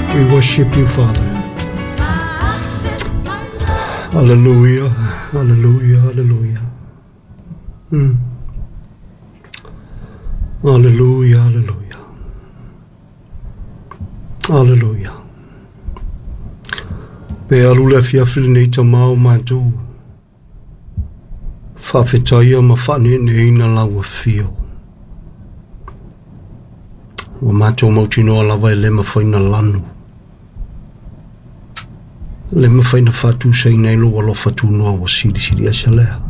We worship you, Father. Hallelujah, hallelujah, hallelujah. Hallelujah, hallelujah. Hallelujah. Pe alule fiafili nei tamau mātou. Whawhetaia ma whane nei na lawa fio. Wa mātou mautinoa lawa e lema whaina lanu. Lema whaina whatu sei nei lo walo whatu noa wa siri asalea.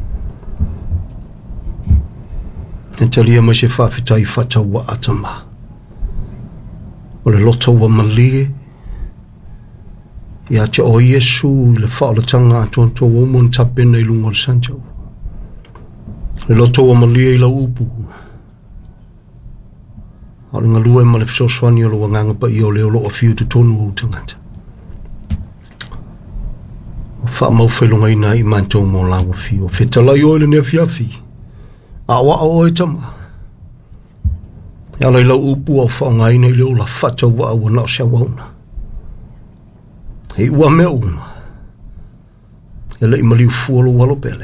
E talia mai se whawhetai whata wa atama. O le loto wa malie. Ia te o Yesu le whaalatanga atonto o mon tapena i lunga o Sancho. Le loto wa malie i la upu. O le ngalua ma le fisoswani o lo wanganga pa i o le olo o fiu te tonu o tangata. O wha mau whailunga ina i mantou mo lawa fiu. Whetala i o le nea fiafi. A wa o e tama. Ia lai la upu au whaonga ina i leo la whata wa au na o sia wauna. Hei ua mea uma. E le imali ufualo walo pele.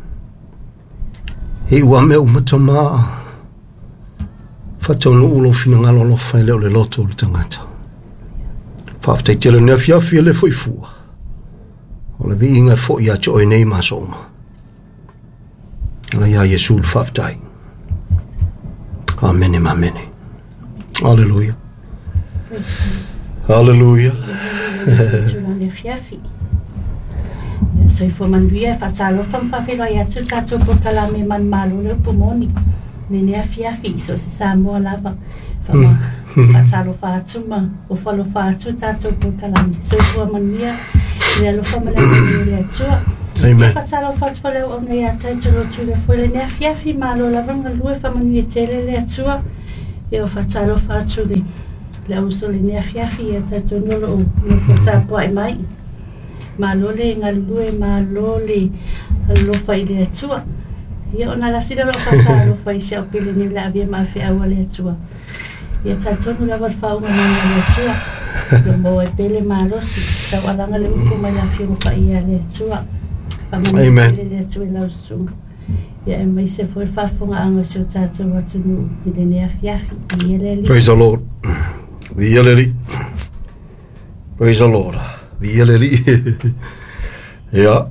Hei ua mea uma tamaa. Whata unu ulo fina ngalo lo whai leo le loto le tangata. Whaftai tele nea fiafi e le foifua. O le vi inga fo ia te oi nei maso uma. Ala ia Yesu le whaftai. Amen, amen. Hallelujah. Hallelujah. So for manuia fatalo from fafelo ya tsato por kala me man malu le pomoni ne ne fiafi so se samo lava fama fatalo fatuma o falo fatu tsato por kala so for manuia le lo fama le tsua Amen. Fatalo fatfalo o ne ya tsato lo tule fole ne fiafi malo lava ngalu fama manuia tele le tsua e fatalo fatu le uso le ne fiafi ya tsato no lo tsapo ai mai malole ngalue malole lo fai le tua ia ona la sira lo fata lo fai se opile ni la via ma fe au le tua ia tsato la va fa una le tua lo mo e pele malo si sa wala ngale ko ma la fi mo fai le tua Amen. Le tua la su ia e mai se foi fa fonga anga so tsato wa tunu ile ne afiafi ile Praise the Lord. Vieleri. Praise the Lord. Vieleri. Ja.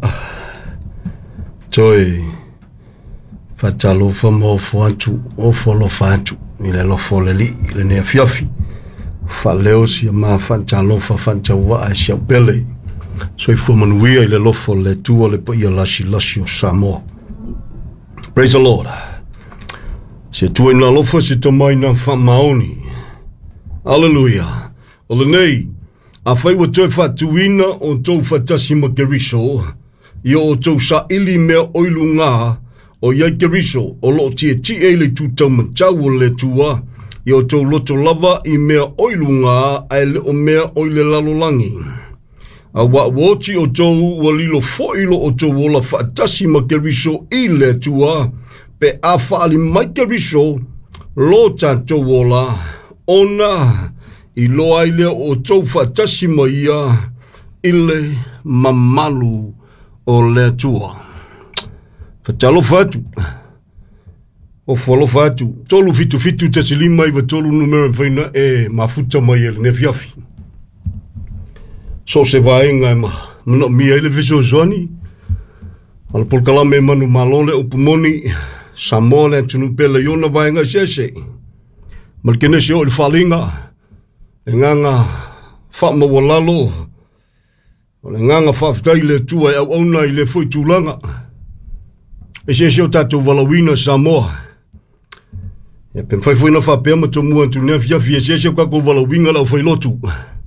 Toi. Fatalo famo fantu o folo fantu. Ile lo foleli ile ne fiafi. Faleo si ma fantalo fa fantawa a shabele. So if woman we ile lo fole tu ole pa ia lashi o Samoa. Praise the Lord. Se tu ina lo fo se tomai na fa maoni. Hallelujah. Ole nei. A whai wa toi whatuina o tau whatasi ma Keriso, i o tau sa ili mea oilu ngā o iai Keriso, o lo tia e le tūtau matau o le tua, i o tau loto lava i mea oilu ngā ai le o mea oile lalolangi. A wa woti o tau wa lilo foilo o tau wola whatasi ma Keriso i le tua, pe a whaali mai Keriso, lo tātou wola, ona, I loa ile o tau whatasi maia ile mamalu o le tua. Whatalo whatu. O whalo whatu. Tolu fitu te silima iwa tolu numero mwhaina e mafuta mai ele ne fiafi. So se vaenga e mana mia ele viso zoni. Ala polkalame manu malole o pumoni. Samoa le tunupele yona vaenga sese. Malkene se o il falinga. E nganga whama walalo. O le nganga whaftai le tua e au auna I le fwoi tūlanga. E se o tātou walawina Samoa. E pen whaifuina whapea ma tomua tu nea fiafi e se o kako walawinga lau whai lotu.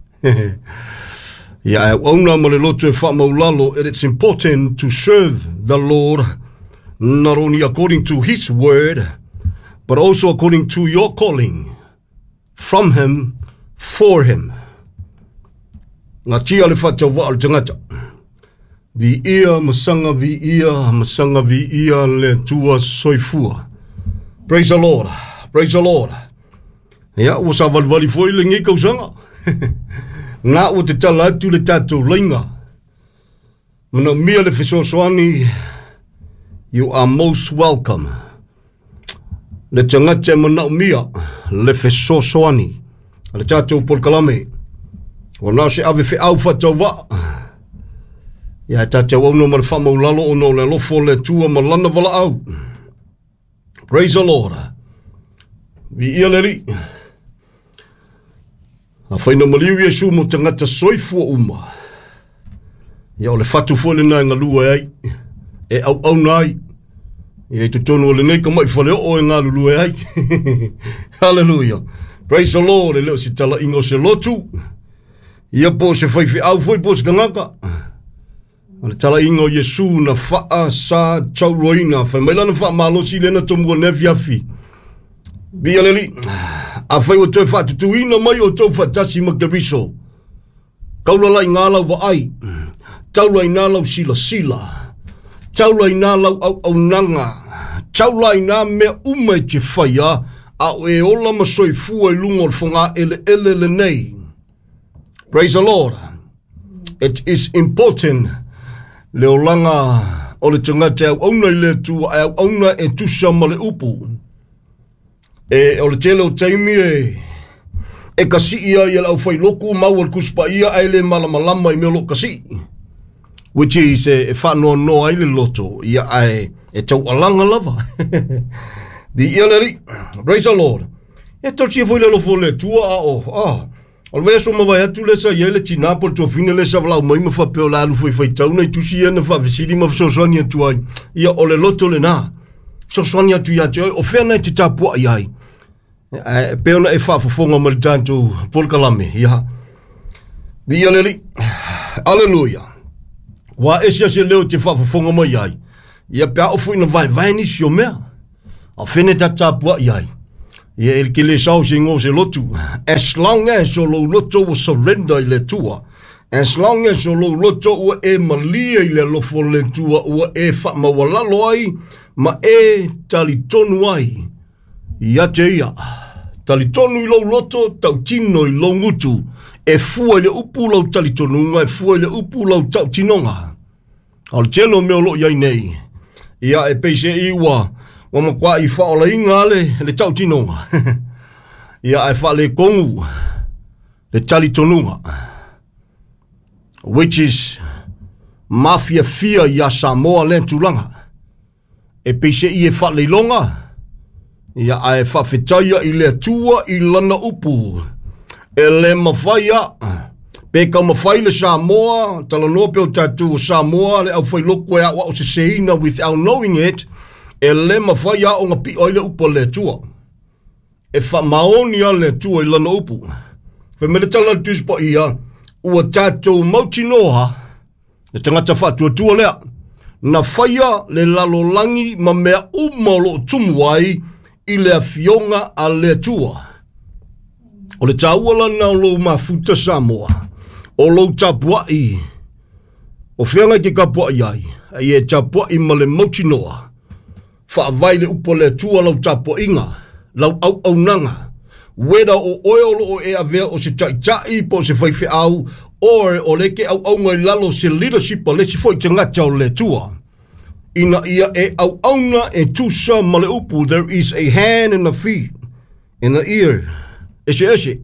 Ia e au auna ma le lotu e whama ulalo. It's important to serve the Lord not only according to His word but also according to your calling from Him for Him. Ngā tia le whata wa al tangata. Vi ia masanga vi ia le tua soifua. Praise the Lord. Praise the Lord. Ia, o sa valvali foi le ngi kausanga. Nā o te tala atu le tātou lainga. Mana mia le whesoasoani, you are most welcome. Le tangata mana mia le whesoasoani. Le tātou polkalame. O nā se ave whi au whatau wa. Ia tātou au no mara whamaulalo o no le lofo le tua malana wala au. Praise the Lord. Vi ia le ri. A whaina maliu Iesu mo tangata soifua uma. Ia o le whatu fwole nai ngā lua ai. E au nai. Ia i tutonu o le nei ka mai whale o e ngā lua ai. Hallelujah. Praise the Lord. E leo si tala ingo se lotu. Ia po se whaifi au fwoi po se kangaka. Ale tala ingo Iesu na whaa sa tauroina. Whai mailana whaa malosi lena tomua nevi afi. Bia leli. A whai o toi whatutuina mai o tau whatasi makariso. Kaula lai ngālau wa ai. Taulai nālau sila. Taulai nālau au nanga. Taulai nā mea umai te whaia. A e ola masoi fua i lungo o whonga ele le nei. Praise the Lord. It is important. Leo langa o le tangata au auna i le tua au auna e tusa ma le upu. E o le tele o taimi e kasi ia i lau whai loku mau al kuspa ia ai le malamalama i meo lo kasi. Which is e whanua no ai le loto ia ai e tau alanga lava. Di ia le ri. Praise the Lord. E tau tia fwoi le lofo le tua a o. Al wea so mawai atu le sa ia le tina por tua fine le sa walau mai ma whapeo la alu fwoi tau nei tusi ia na whawesiri ma whasoswani atu ai. Ia o le loto le nā. Soswani atu ia te oi o whea nei te tāpua i ai. Peona e whafafonga ma le tātou polkalame. Ia. Ia le ri. Alleluia. Wa esia se leo te whafafonga mai ai. Ia pia o fwoi na vai ni si o mea. A whene ta tāpua i ai. Ia e ke le sau se ngō se lotu. As long as o lo loto o surrender i le tua. As long as o lo loto o e malia i le lofo le tua o e whamawalalo ai. Ma e talitonu ai. Ia te ia. Talitonu i lo loto tau tino i lo ngutu. E fua i le upu lau talitonunga. E fua i le upu lau tau tinonga. Al telo meo lo iai nei. Ia e peise iwa. Wa makwa i whaola inga le tau tinonga. Ia e wha le kongu. Le talitonunga. Which is mafia fia ia Samoa le tulanga. E peise i e wha le longa. Ia e wha whetaya i le tua i lana upu. E le mawhaia. Peka mawhai le Samoa. Tala nope o tatu o Samoa. Le au whai loko e awa o se seina without knowing it. E le mawhai a o ngā pi oile upa le tua. E wha maoni a le tua i lana upu. Whe mele tala tuspa ia, ua tātou mauti noha, e tangata whatua tua lea, na whaia le lalolangi ma mea umalo tumuai i le fionga a le tua. O le tāuala na lo mafuta Samoa, o lo tapuai, o whianga ke kapuai ai, e tapuai ma le mauti noha, whaavai le upo le tua lau tapo inga, lau au nanga, weda o oeolo o e avea o se tai po se whaiwhi au, o leke au ngai lalo se leadership a le si fwoi te ngata o le tua. Ina ia e au auna e tusa ma le upu, there is a hand in the feet, in the ear, eshe.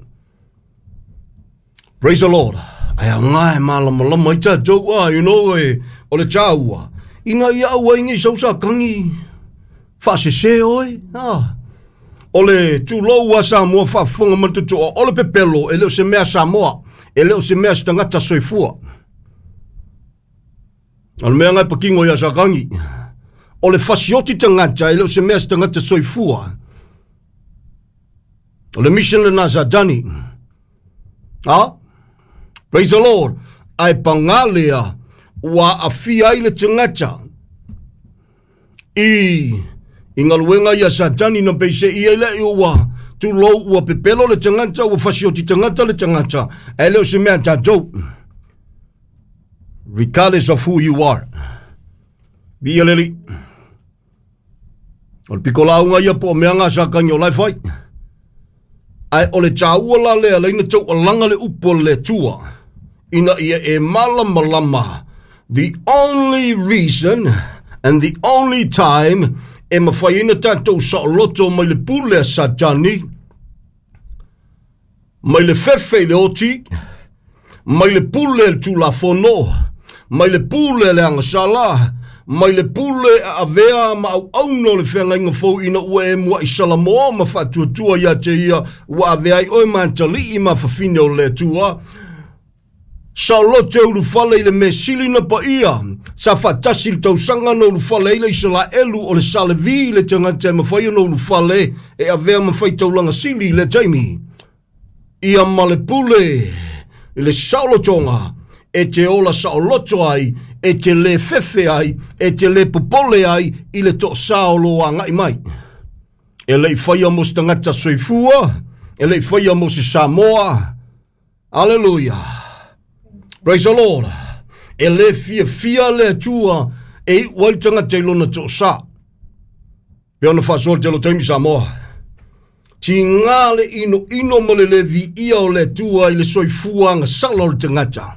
Praise the Lord. Ai a ngai malama i tātou, you know, o le tāua. Ina ia au aingi sausa kangi, whasese oi. O le tūlou a Samoa whafonga matutua. O le pepelo e leo se mea Samoa. E leo se mea stangata soifua. O le mea ngai pakingo ia sakangi. O le whasioti tangata e leo se mea stangata soifua. O le mission le Nazadani. Praise the Lord. Ai pangalea ua awhia i le tangata. I ngā luenga ia Satani na peise i ele i ua tu lou ua pepelo le tangata ua whasioti tangata le tangata e leo se mea tātou regardless of who you are bia leli o le piko launga ia po mea ngā sakangi o lai whai ai ole tāua la lea leina tau alanga le upo le tua. Ina ia e malama. The only reason and the only time e mawhaina tātou sa loto mai le pule sa jani, mai le fefe le oti, mai le pule le tula fono, mai le pule le angasala, mai le pule a avea ma au auno le whenga inga fau ina ua e mua i salamoa ma whatuatua ia te ia ua avea i oi mantali i ma whawhine o le tua. Sa lote ulu fale i le mesili na pa ia, sa whatasi le tausanga no ulu fale i le isala elu o le sale vi le tangata e mawhai no ulu fale e avea mawhai taulanga sili le taimi. Ia ma le pule i le saulotonga e te ola saoloto ai, e te le fefe ai, e te le popole ai, i le to saolo a ngai mai. E le whaia mo se tangata soifua, e le whaia mo se Samoa. Hallelujah. Praise the Lord. E le fia le tua, e i wai tangata ilona to sa. Pea na whasol te lo taimi Samoa. Ti ngā le ino mo le vi ia o le tua i le soifua nga sala o le tangata.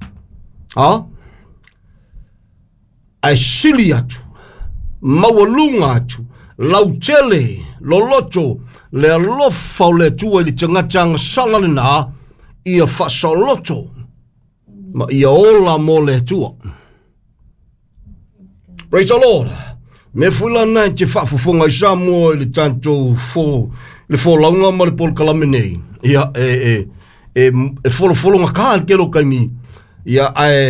Ai sili atu, mawalunga atu, lautele, loloto, le alofa o le tua i le tangata nga sala le na, ia whasaloto, ma ia ola mo le tua. Praise the Lord. Me fuila nai te whafufonga i Samoa i le tanto le launga ma le pol kalaminei. Ia e folonga kaa kero kaimi. Ia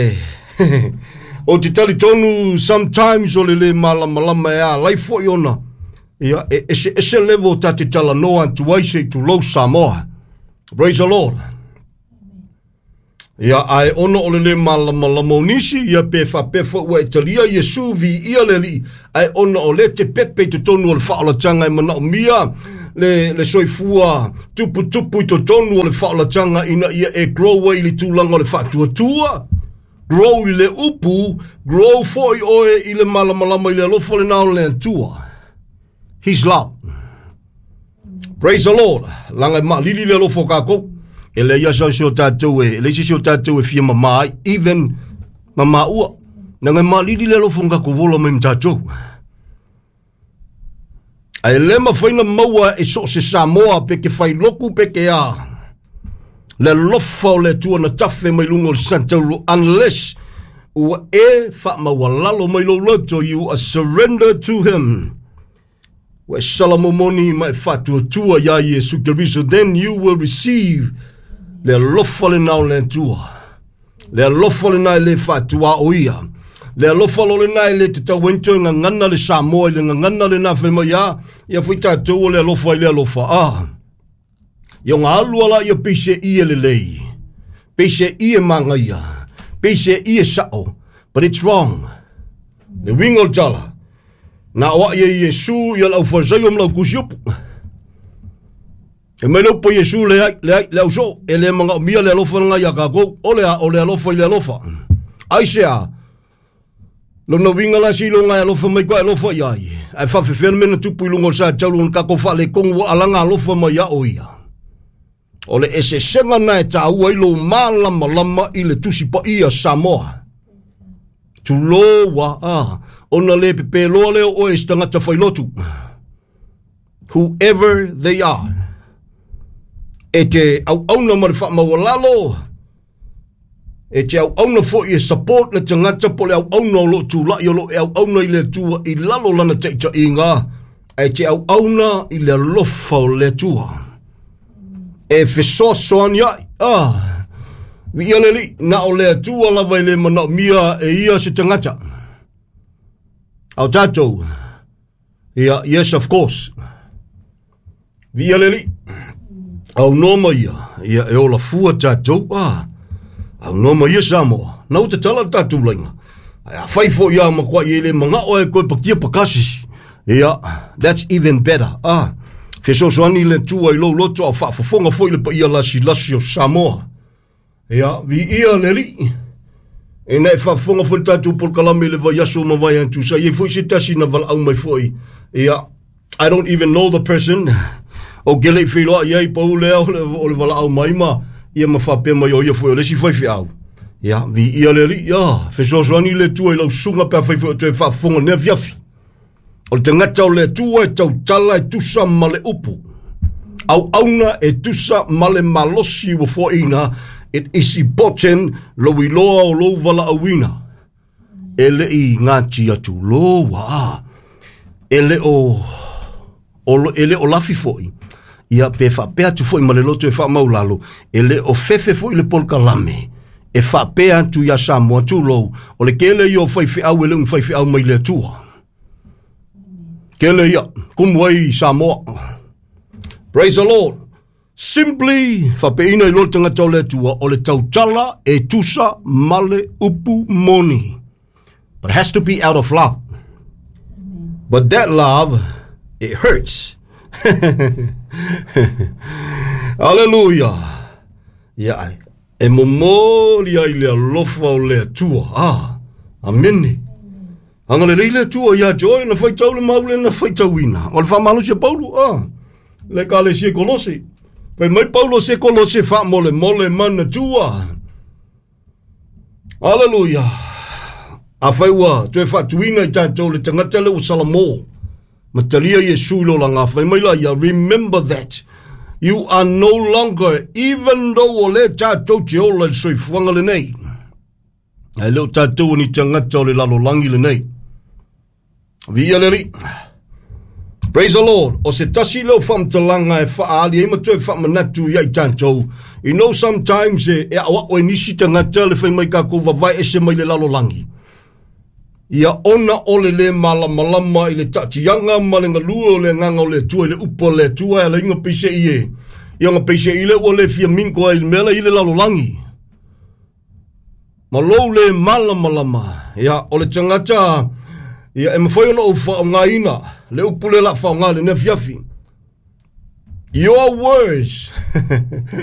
o te tali tonu sometimes o le malama e a lai fo iona. Ia ese level ta te tala noa tu waise tu lo Samoa. Praise the Lord. Ia ono o le malama nisi ia pefa ua italia Yesu vi ia le li. Ono o le te pepe te tonu o le whaalatanga i mana o mia. Le soifua tupu i to tonu o le whaalatanga ina ia e grow i le tūlanga o le whatuatua. Grow i le upu, grow foi oe i le malamalama i le alofa le nao le tua. His love. Praise the Lord. Langa ma lili le alofa kako. E le yasa sio tātou e, le sio tātou e fia mamai, even mama ua. Nanga ma lili le alofa kako vola mai mtātou. Ai lema whaina maua e so se Samoa peke whai loku peke a. Le lofa o le tua na tawhe mai lungo le Santauro unless ua e wha maua lalo mai lo loto you are surrender to him. Wa salamomoni mai whatua tua ya Yesu Kiriso then you will receive le lofa le nao le tua. Le lofa le nai le whatua o ia. Le alofa lo le nai le te tawento nga ngana le Samoa le nga ngana le na whema ia fui tātou le alofa i le alofa. Ia ngā alua la ia peise i e le lei. Peise i e manga ia. Peise i e sao. But it's wrong. Le wingo tala. Na wa ia Yesu ia lau whazai om lau kusiopu. E mai lau pa Yesu le au so. E le manga mia le alofa nga ia kako. O le alofa i le alofa. Aisea. Lo no winga la si lo ngai alofa mai kwa alofa iai. Ai whawhewhena mena tupu i lungo sa taulu on kako whale kongo alanga alofa mai a o ia. O le ese senga nai ta ua ilo malama i le tusi pa ia Samoa. Tu loa ona le pepe loa leo o e stangata whailotu. Whoever they are. E te au auna mare wha mawalalo. E te au auna fo i e support le tangata po le au auna o lo tu la i o lo e au auna i le tua i lalo lana teita i ngā. E te au auna i le lofa o le tua. E whesoa soan iai. Vi ia leli na o le tua lava i le mana mia e ia se tangata. Au tātou. Ia, yes of course. Vi ia leli. Au noma ia. Ia e ola fua tātou. Au noma ia Samoa. Nau te tala tātou lainga. Ai whaifo ia makua i ele mga oe koe pakia pakasi. Ia, that's even better. Wheso soani le tua i lo loto au whaafafonga foi le pa ia lasi o Samoa. Ia, vi ia leli. E nei whaafafonga foi tātou por kalame le vai aso mawai antu. Sa ie foi se tasi na vala au mai foi. Ia, I don't even know the person. O ke le whiloa iai pau lea o le wala au maima, ia mawhape mai o ia fwoi o lesi whaifi au. Ia, vi ia le li, ia, whesosoani le tua i lau sunga pia whaifi o tue whafonga nea fiafi. O le tangata o le tua e tau tala e tusa ma le upu. Au auna e tusa ma le malosi wa fwoina, it is important lo i loa o lo wala awina. E le i ngāti atu loa. E le o lafi foi. Ia pe whapea tu foi ma le loto e wha maulalo. E le o fefe foi le polka lame. E whapea tu ia Samoa tu lo. O le kele i o whaifi au e le un whaifi au mai le tua. Kele ia, kumwai Samoa. Praise the Lord. Simply, whapeina i lo tangata o le tua, o le tautala e tusa male upu moni. But it has to be out of love. But that love, it hurts. Hallelujah. Yeah. E momoli ai le alofa o le tua. Amen. Anga le le tua ia joy na fai tau le maule na fai tau ina. O le whamalo se Paulo. Le ka le se Kolose. Pai mai Paulo se Kolose wha mole mana tua. Hallelujah. A whaiwa, tue whatuina I tātou le tangata le o Salamo. Matalia Yesu lo langa whai mai la, ya remember that. You are no longer, even though o le tātou te ola le soi fuanga le nei. Ai leo tātou ni tangata o le lalo langi le nei. Via le ri. Praise the Lord. O se tasi leo whamtalanga e whaali e matue whamanatu iai tātou. You know sometimes e awa o nisi tangata le whai mai kako wawai e se mai le lalo langi. Ia ona ole le malama I le tatianga ma le ngalua o le nganga o le tua le upo le tua e le inga peise I e. Ia nga peise I le o le fia minko ai mela I le lalolangi. Ma lou le malama. Ia o le tangata ia e mawhai ona o whaongaina le upo le la whaonga le ne fiafi. Your words